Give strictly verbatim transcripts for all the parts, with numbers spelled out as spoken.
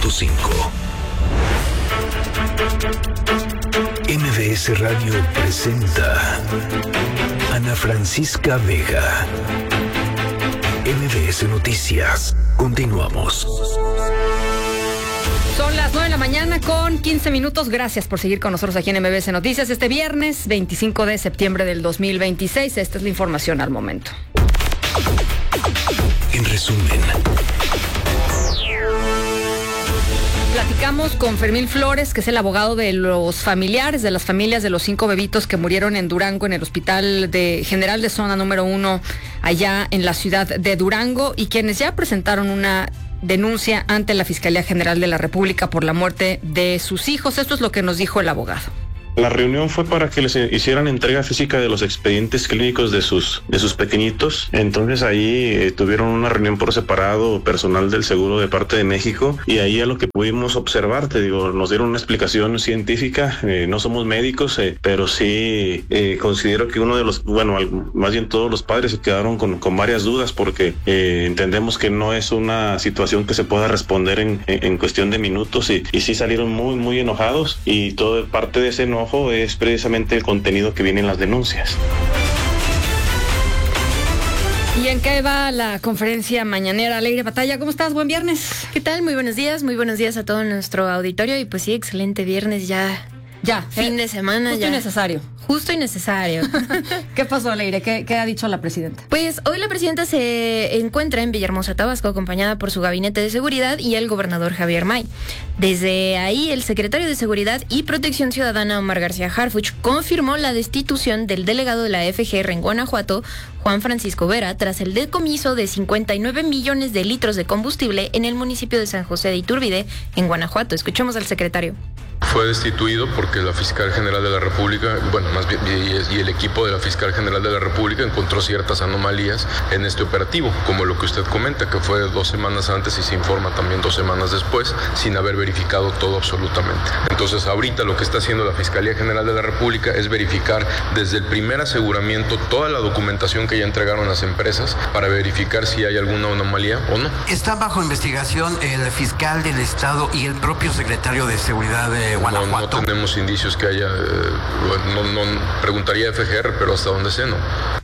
punto cinco. M V S Radio presenta Ana Francisca Vega. M V S Noticias. Continuamos. Son las nueve de la mañana con quince minutos. Gracias por seguir con nosotros aquí en M V S Noticias este viernes veinticinco de septiembre del dos mil veintiséis. Esta es la información al momento. En resumen, platicamos con Fermín Flores, que es el abogado de los familiares, de las familias de los cinco bebitos que murieron en Durango, en el Hospital de General de Zona número uno, allá en la ciudad de Durango, y quienes ya presentaron una denuncia ante la Fiscalía General de la República por la muerte de sus hijos. Esto es lo que nos dijo el abogado. La reunión fue para que les hicieran entrega física de los expedientes clínicos de sus de sus pequeñitos. Entonces ahí eh, tuvieron una reunión por separado, personal del seguro de parte de México, y ahí a lo que pudimos observar, te digo, nos dieron una explicación científica. Eh, no somos médicos, eh, pero sí eh, considero que uno de los, bueno, más bien todos los padres se quedaron con, con varias dudas, porque eh, entendemos que no es una situación que se pueda responder en, en, en cuestión de minutos, y, y sí salieron muy, muy enojados, y todo parte de ese enojo es precisamente el contenido que viene en las denuncias. ¿Y en qué va la conferencia mañanera? Leire Batalla, ¿cómo estás? Buen viernes. ¿Qué tal? Muy buenos días, muy buenos días a todo nuestro auditorio. Y pues sí, excelente viernes ya. Ya. Fin eh, de semana justo ya. Justo y necesario. Justo y necesario. ¿Qué pasó, Leire? ¿Qué, ¿Qué ha dicho la presidenta? Pues hoy la presidenta se encuentra en Villahermosa, Tabasco, acompañada por su gabinete de seguridad y el gobernador Javier May. Desde ahí, el secretario de Seguridad y Protección Ciudadana, Omar García Harfuch, confirmó la destitución del delegado de la F G R en Guanajuato, Juan Francisco Vera, tras el decomiso de cincuenta y nueve millones de litros de combustible en el municipio de San José de Iturbide, en Guanajuato. Escuchemos al secretario. Fue destituido porque la Fiscal General de la República, bueno, más bien, y, y el equipo de la Fiscal General de la República encontró ciertas anomalías en este operativo, como lo que usted comenta, que fue dos semanas antes y se informa también dos semanas después, sin haber verificado todo absolutamente. Entonces, ahorita lo que está haciendo la Fiscalía General de la República es verificar desde el primer aseguramiento toda la documentación que ya entregaron las empresas para verificar si hay alguna anomalía o no. Está bajo investigación el fiscal del Estado y el propio secretario de Seguridad de Guanajuato. No, no tenemos indicios que haya, eh, no, no preguntaría a F G R, pero hasta donde sé no.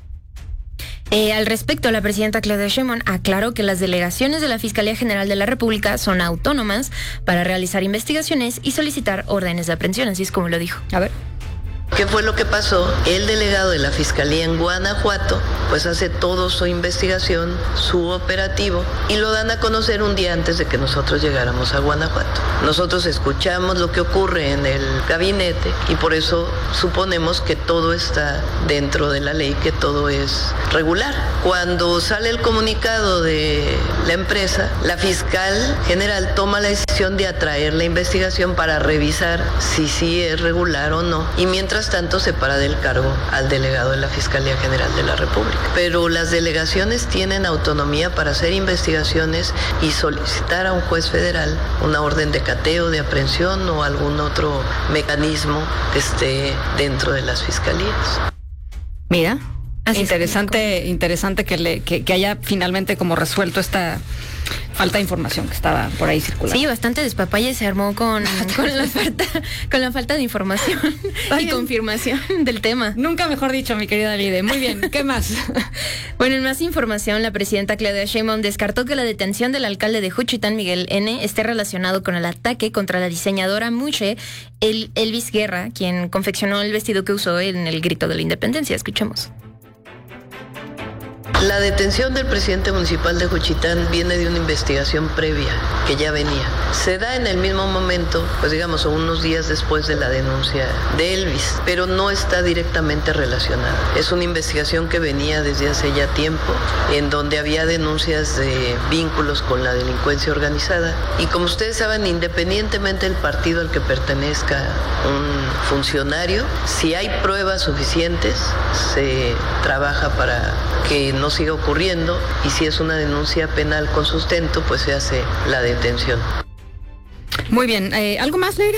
Eh, al respecto, la presidenta Claudia Sheinbaum aclaró que las delegaciones de la Fiscalía General de la República son autónomas para realizar investigaciones y solicitar órdenes de aprehensión, así es como lo dijo. A ver. ¿Qué fue lo que pasó? El delegado de la Fiscalía en Guanajuato pues hace todo su investigación, su operativo, y lo dan a conocer un día antes de que nosotros llegáramos a Guanajuato. Nosotros escuchamos lo que ocurre en el gabinete y por eso suponemos que todo está dentro de la ley, que todo es regular. Cuando sale el comunicado de la empresa, la fiscal general toma la decisión de atraer la investigación para revisar si sí es regular o no, y mientras Mientras tanto, se para del cargo al delegado de la Fiscalía General de la República. Pero las delegaciones tienen autonomía para hacer investigaciones y solicitar a un juez federal una orden de cateo, de aprehensión o algún otro mecanismo que esté dentro de las fiscalías. Mira, Así interesante, es. interesante que, le, que, que haya finalmente como resuelto esta falta de información que estaba por ahí circulando. Sí, bastante despapalle se armó con, con, la falta, con la falta de información y confirmación del tema. Nunca mejor dicho, mi querida Lide. Muy bien, ¿qué más? Bueno, en más información, la presidenta Claudia Sheinbaum descartó que la detención del alcalde de Juchitán, Miguel N., esté relacionado con el ataque contra la diseñadora Muche, el Elvis Guerra, quien confeccionó el vestido que usó en el Grito de la Independencia. Escuchemos. La detención del presidente municipal de Juchitán viene de una investigación previa que ya venía. Se da en el mismo momento, pues digamos, o unos días después de la denuncia de Elvis, pero no está directamente relacionada. Es una investigación que venía desde hace ya tiempo, en donde había denuncias de vínculos con la delincuencia organizada. Y como ustedes saben, independientemente del partido al que pertenezca un funcionario, si hay pruebas suficientes, se trabaja para que no siga ocurriendo, y si es una denuncia penal con sustento, pues se hace la detención. Muy bien, eh, ¿algo más, Leire?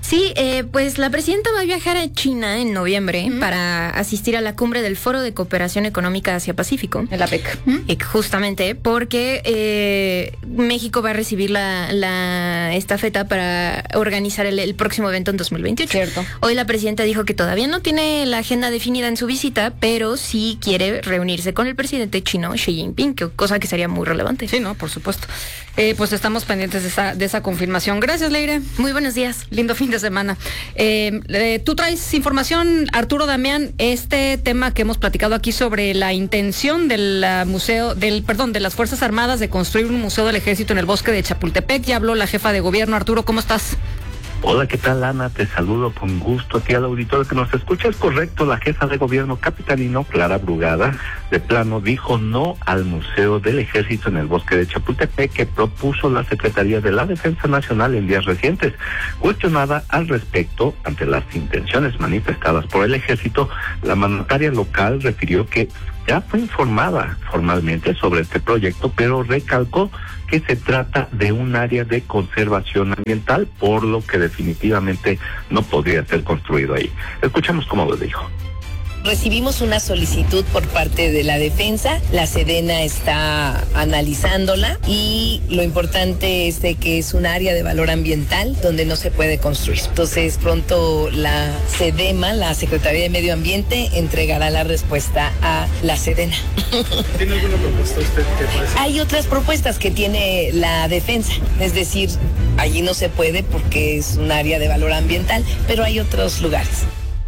Sí, eh, pues la presidenta va a viajar a China en noviembre uh-huh. para asistir a la cumbre del Foro de Cooperación Económica Asia-Pacífico. El APEC. Uh-huh. Eh, justamente porque eh, México va a recibir la, la estafeta para organizar el, el próximo evento en dos mil veintiocho. Cierto. Hoy la presidenta dijo que todavía no tiene la agenda definida en su visita, pero sí quiere reunirse con el presidente chino Xi Jinping, que, cosa que sería muy relevante. Sí, no, por supuesto. Eh, pues estamos pendientes de esa, de esa confirmación. Gracias, Leire. Muy buenos días. Lindo fin de semana. Eh, eh, tú traes información, Arturo Damián, este tema que hemos platicado aquí sobre la intención del uh, museo, del, perdón, de las Fuerzas Armadas de construir un museo del Ejército en el bosque de Chapultepec. Ya habló la jefa de gobierno. Arturo, ¿cómo estás? Hola, ¿qué tal, Ana? Te saludo con gusto aquí al auditorio que nos escucha. Es correcto, la jefa de gobierno capitalino, Clara Brugada, de plano dijo no al Museo del Ejército en el bosque de Chapultepec que propuso la Secretaría de la Defensa Nacional en días recientes. Cuestionada al respecto, ante las intenciones manifestadas por el Ejército, la mandataria local refirió que ya fue informada formalmente sobre este proyecto, pero recalcó que se trata de un área de conservación ambiental, por lo que definitivamente no podría ser construido ahí. Escuchamos cómo lo dijo. Recibimos una solicitud por parte de la defensa, la Sedena está analizándola y lo importante es de que es un área de valor ambiental donde no se puede construir. Entonces pronto la SEDEMA, la Secretaría de Medio Ambiente, entregará la respuesta a la Sedena. ¿Tiene alguna propuesta usted que parece? Hay otras propuestas que tiene la defensa, es decir, allí no se puede porque es un área de valor ambiental, pero hay otros lugares.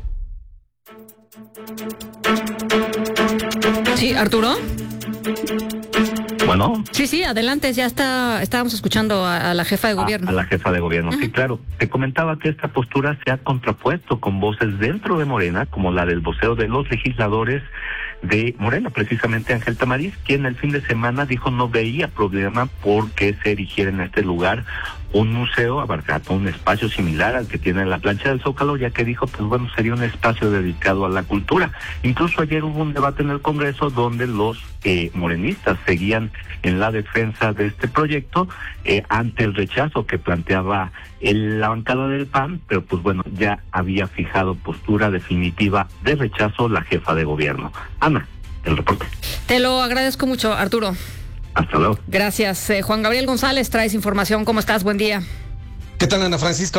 Sí, Arturo. Bueno. Sí, sí, adelante, ya está, estábamos escuchando a, a la jefa de gobierno. A, a la jefa de gobierno, uh-huh. Sí, claro. Te comentaba que esta postura se ha contrapuesto con voces dentro de Morena, como la del vocero de los legisladores de Morena, precisamente Ángel Tamariz, quien el fin de semana dijo no veía problema porque se erigiera en este lugar un museo abarcando un espacio similar al que tiene la plancha del Zócalo, ya que dijo, pues bueno, sería un espacio dedicado a la cultura. Incluso ayer hubo un debate en el Congreso donde los eh, morenistas seguían en la defensa de este proyecto eh, ante el rechazo que planteaba el, la bancada del P A N, pero pues bueno, ya había fijado postura definitiva de rechazo la jefa de gobierno. Ana, el reporte. Te lo agradezco mucho, Arturo. Hasta luego. Gracias. Eh, Juan Gabriel González, traes información. ¿Cómo estás? Buen día. ¿Qué tal, Ana Francisca?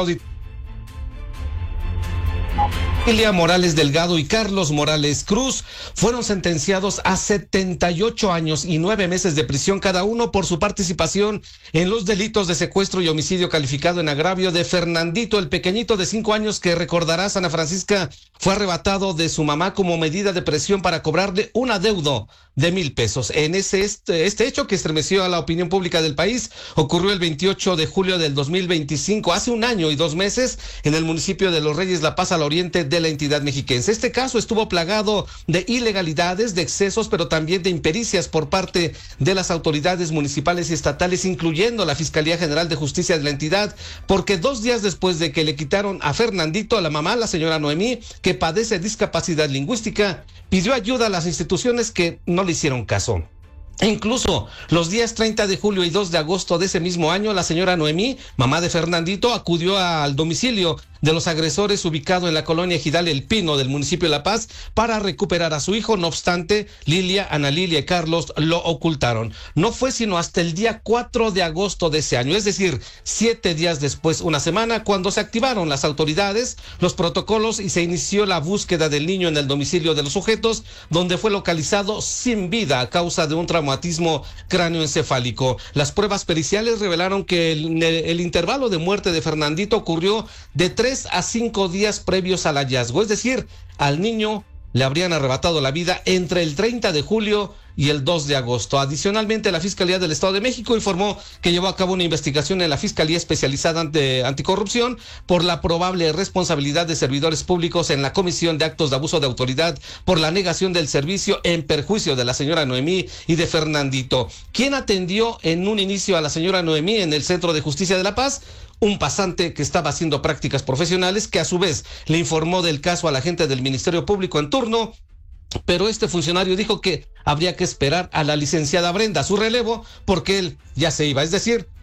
Lilia Morales Delgado y Carlos Morales Cruz fueron sentenciados a setenta y ocho años y nueve meses de prisión cada uno por su participación en los delitos de secuestro y homicidio calificado en agravio de Fernandito, el pequeñito de cinco años que, recordarás, Ana Francisca, fue arrebatado de su mamá como medida de presión para cobrarle un adeudo de mil pesos. En ese este, este hecho que estremeció a la opinión pública del país ocurrió el veintiocho de julio del dos mil veinticinco, hace un año y dos meses, en el municipio de Los Reyes La Paz, al oriente de la entidad mexiquense. Este caso estuvo plagado de ilegalidades, de excesos, pero también de impericias por parte de las autoridades municipales y estatales, incluyendo la Fiscalía General de Justicia de la entidad, porque dos días después de que le quitaron a Fernandito, a la mamá, la señora Noemí, que padece discapacidad lingüística, pidió ayuda a las instituciones que no le hicieron caso. E incluso los días treinta de julio y dos de agosto de ese mismo año, la señora Noemí, mamá de Fernandito, acudió al domicilio de los agresores ubicado en la colonia Ejidal El Pino del municipio de La Paz para recuperar a su hijo. No obstante, Lilia, Ana Lilia y Carlos lo ocultaron. No fue sino hasta el día cuatro de agosto de ese año, es decir, siete días después, una semana, cuando se activaron las autoridades, los protocolos y se inició la búsqueda del niño en el domicilio de los sujetos, donde fue localizado sin vida a causa de un traumatismo cráneoencefálico. Las pruebas periciales revelaron que el, el intervalo de muerte de Fernandito ocurrió de tres a cinco días previos al hallazgo, es decir, al niño le habrían arrebatado la vida entre el treinta de julio y el dos de agosto. Adicionalmente, la Fiscalía del Estado de México informó que llevó a cabo una investigación en la Fiscalía Especializada ante Anticorrupción por la probable responsabilidad de servidores públicos en la comisión de actos de abuso de autoridad por la negación del servicio en perjuicio de la señora Noemí y de Fernandito. ¿Quién atendió en un inicio a la señora Noemí en el Centro de Justicia de La Paz? Un pasante que estaba haciendo prácticas profesionales, que a su vez le informó del caso al agente del Ministerio Público en turno, pero este funcionario dijo que habría que esperar a la licenciada Brenda, su relevo, porque él ya se iba, es decir,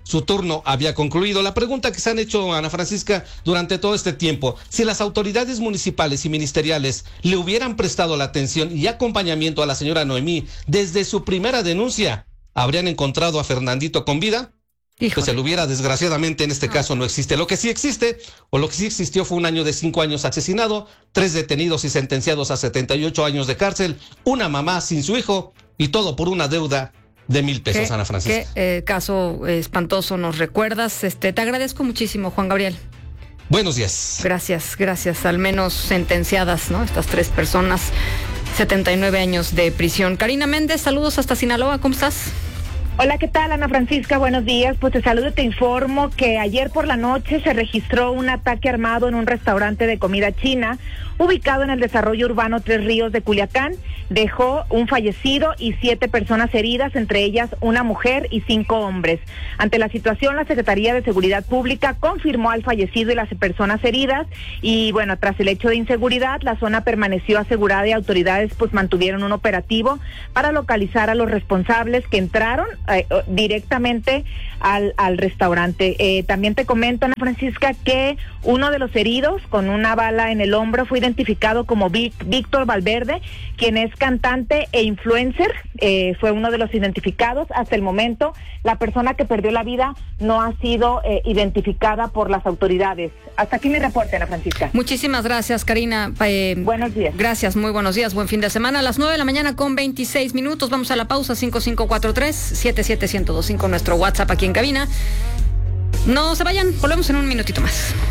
su turno había concluido. La pregunta que se han hecho, Ana Francisca, durante todo este tiempo, si las autoridades municipales y ministeriales le hubieran prestado la atención y acompañamiento a la señora Noemí desde su primera denuncia, ¿habrían encontrado a Fernandito con vida? Híjole. Pues se lo hubiera, desgraciadamente en este caso no existe. Lo que sí existe, o lo que sí existió, fue un año de cinco años asesinado, tres detenidos y sentenciados a setenta y ocho años de cárcel, una mamá sin su hijo, y todo por una deuda de mil pesos, ¿Qué, Ana Francisca. Qué eh, caso espantoso nos recuerdas. Este, te agradezco muchísimo, Juan Gabriel. Buenos días. Gracias, gracias. Al menos sentenciadas, ¿no? Estas tres personas, setenta y nueve años de prisión. Karina Méndez, saludos hasta Sinaloa, ¿cómo estás? Hola, ¿qué tal, Ana Francisca? Buenos días. Pues te saludo y te informo que ayer por la noche se registró un ataque armado en un restaurante de comida china ubicado en el desarrollo urbano Tres Ríos de Culiacán. Dejó un fallecido y siete personas heridas, entre ellas una mujer y cinco hombres. Ante la situación, la Secretaría de Seguridad Pública confirmó al fallecido y las personas heridas y, bueno, tras el hecho de inseguridad, la zona permaneció asegurada y autoridades pues mantuvieron un operativo para localizar a los responsables que entraron eh, directamente al, al restaurante. Eh, también te comento, Ana Francisca, que uno de los heridos con una bala en el hombro fue identificado como Vic, Víctor Valverde, quien es cantante e influencer, eh, fue uno de los identificados. Hasta el momento, la persona que perdió la vida no ha sido eh, identificada por las autoridades. Hasta aquí mi reporte, Ana Francisca. Muchísimas gracias, Karina. Eh, buenos días. Gracias, muy buenos días, buen fin de semana. A las nueve de la mañana con veintiséis minutos, vamos a la pausa. Cinco cinco cuatro tres, siete siete uno cero dos cinco, nuestro WhatsApp aquí en cabina. No se vayan, volvemos en un minutito más.